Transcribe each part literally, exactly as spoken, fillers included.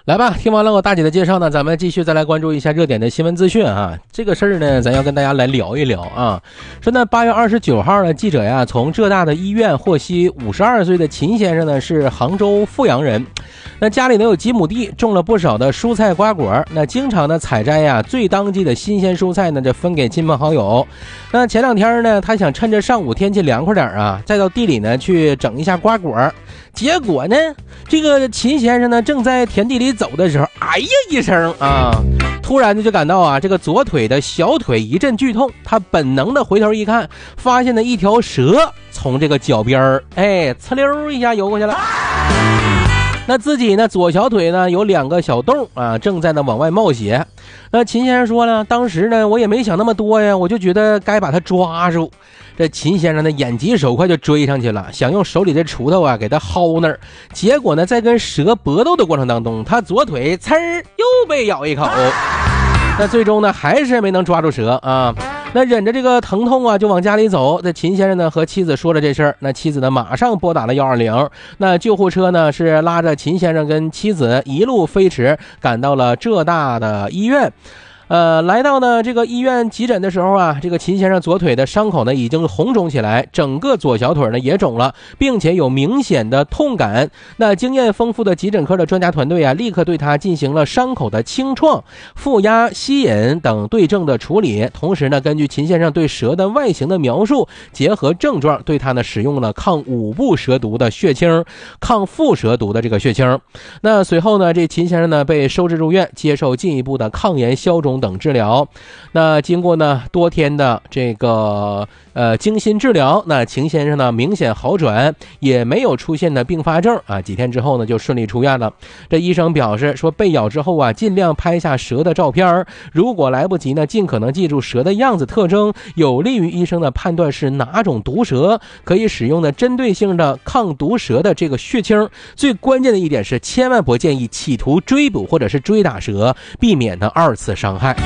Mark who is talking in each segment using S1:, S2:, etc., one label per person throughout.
S1: 来吧，听完了我大姐的介绍呢，咱们继续再来关注一下热点的新闻资讯啊。这个事儿呢，咱要跟大家来聊一聊啊。说呢，八月二十九号呢，记者呀从浙大的医院获悉，五十二岁的秦先生呢是杭州富阳人，那家里呢有几亩地，种了不少的蔬菜瓜果，那经常呢采摘呀最当季的新鲜蔬菜呢，就分给亲朋好友。那前两天呢，他想趁着上午天气凉快点啊，再到地里呢去整一下瓜果。结果呢，这个秦先生呢正在田地里走的时候，哎呀一声啊，突然就感到啊这个左腿的小腿一阵剧痛，他本能的回头一看，发现了一条蛇从这个脚边儿哎呲溜一下游过去了。那自己呢左小腿呢有两个小洞啊，正在呢往外冒血。那秦先生说呢，当时呢我也没想那么多呀，我就觉得该把他抓住。这秦先生呢眼疾手快就追上去了，想用手里的锄头啊给他薅那儿。结果呢在跟蛇搏斗的过程当中，他左腿呲儿又被咬一口。那最终呢还是没能抓住蛇啊。那忍着这个疼痛啊就往家里走。这秦先生呢和妻子说了这事儿，那妻子呢马上拨打了一二零。那救护车呢是拉着秦先生跟妻子一路飞驰赶到了浙大的医院。呃，来到呢这个医院急诊的时候啊，这个秦先生左腿的伤口呢已经红肿起来，整个左小腿呢也肿了，并且有明显的痛感。那经验丰富的急诊科的专家团队啊，立刻对他进行了伤口的清创、负压、吸引等对症的处理。同时呢，根据秦先生对蛇的外形的描述，结合症状，对他呢使用了抗五步蛇毒的血清、抗腹蛇毒的这个血清。那随后呢，这秦先生呢被收治入院，接受进一步的抗炎消肿等治疗。那经过呢多天的这个呃精心治疗，那秦先生呢明显好转，也没有出现的并发症啊。几天之后呢就顺利出院了。这医生表示说，被咬之后啊，尽量拍下蛇的照片，如果来不及呢，尽可能记住蛇的样子特征，有利于医生的判断是哪种毒蛇，可以使用的针对性的抗毒蛇的这个血清。最关键的一点是，千万不建议企图追捕或者是追打蛇，避免呢二次伤害。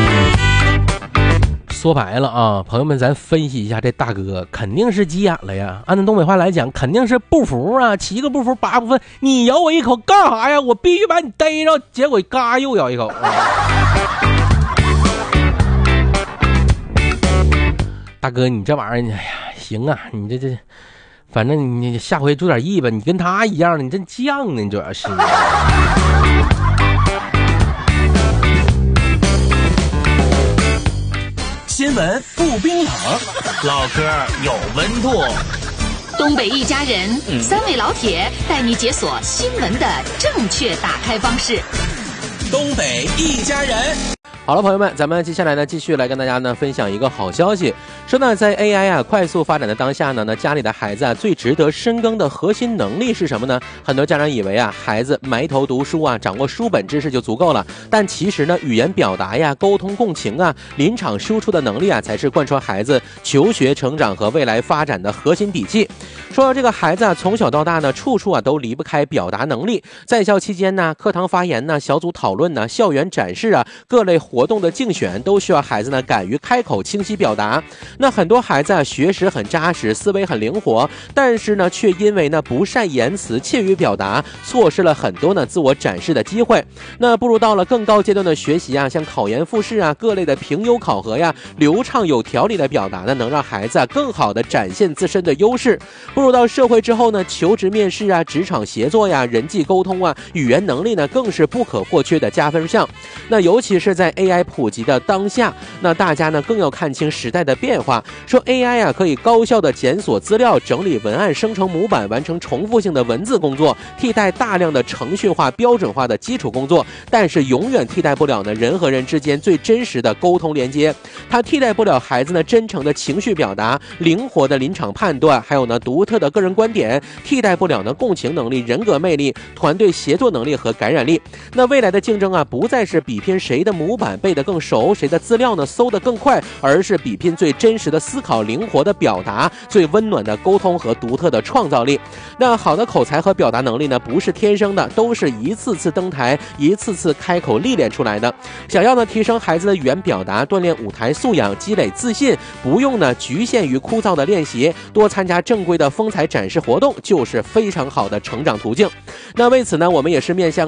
S1: 说白了啊，朋友们，咱分析一下，这大哥肯定是急眼了呀。按照东北话来讲，肯定是不服啊，七个不服八不分。你咬我一口干啥呀？我必须把你逮着。结果嘎又咬一口。啊、大哥，你这玩意儿，哎呀，行啊，你这这，反正你下回注点意吧。你跟他一样的，你真犟呢，你主要是。
S2: 新闻不冰冷，唠嗑有温度。
S3: 东北一家人，嗯、三位老铁带你解锁新闻的正确打开方式。
S2: 东北一家人。
S1: 好了，朋友们，咱们接下来呢，继续来跟大家呢分享一个好消息。说呢，在 A I 啊快速发展的当下呢，那家里的孩子啊最值得深耕的核心能力是什么呢？很多家长以为啊，孩子埋头读书啊，掌握书本知识就足够了。但其实呢，语言表达呀、沟通共情啊、临场输出的能力啊，才是贯穿孩子求学成长和未来发展的核心底气。说到这个孩子啊，从小到大呢，处处啊都离不开表达能力。在校期间呢，课堂发言呢、小组讨论呢、校园展示啊、各类活动的竞选，都需要孩子呢敢于开口、清晰表达。那很多孩子啊，学识很扎实，思维很灵活，但是呢，却因为呢不善言辞、怯于表达，错失了很多呢自我展示的机会。那不如到了更高阶段的学习啊，像考研复试啊、各类的评优考核呀，流畅有条理的表达呢，能让孩子啊更好的展现自身的优势。步入到社会之后呢，求职面试啊、职场协作呀、人际沟通啊、语言能力呢，更是不可或缺的加分项。那尤其是在 A I 普及的当下，那大家呢更要看清时代的变化。说 A I 啊可以高效的检索资料、整理文案、生成模板，完成重复性的文字工作，替代大量的程序化、标准化的基础工作，但是永远替代不了呢人和人之间最真实的沟通连接。它替代不了孩子呢真诚的情绪表达、灵活的临场判断，还有呢独特的个人观点，替代不了呢共情能力、人格魅力、团队协作能力和感染力。那未来的竞争啊，不再是比拼谁的模板背得更熟，谁的资料呢搜得更快，而是比拼最真实的思考、灵活的表达、最温暖的沟通和独特的创造力。那好的口才和表达能力呢，不是天生的，都是一次次登台、一次次开口历练出来的。想要呢提升孩子的语言表达，锻炼舞台素养，积累自信，不用呢局限于枯燥的练习，多参加正规的风采展示活动，就是非常好的成长途径。那为此呢，我们也是面向